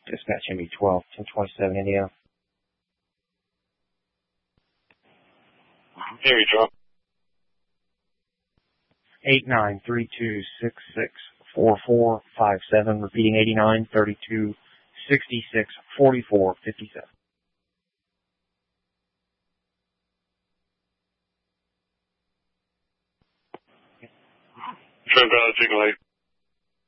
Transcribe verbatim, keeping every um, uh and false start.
Dispatch M B twelve, ten twenty-seven India. Here you go. eight nine three two six six four four five seven, repeating eight nine three two six six four four five seven. Trent Valley, Chicken Lake.